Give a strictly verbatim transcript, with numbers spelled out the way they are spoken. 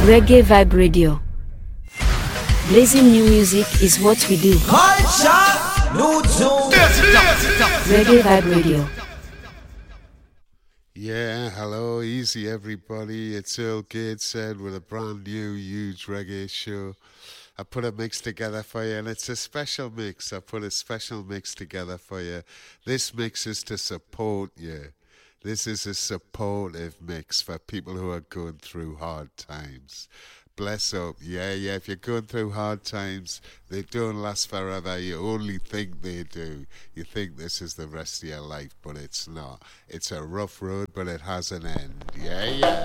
Reggae Vibe Radio. Blazing new music is what we do. Reggae Vibe Radio. Yeah, hello, easy everybody. It's Earl Gateshead with a brand new huge reggae show. I put a mix together for you, and it's a special mix. I put a special mix together for you. This mix is to support you. This is a supportive mix for people who are going through hard times. Bless up. Yeah, yeah, if you're going through hard times, they don't last forever. You only think they do. You think this is the rest of your life, but it's not. It's a rough road, but it has an end. Yeah, yeah.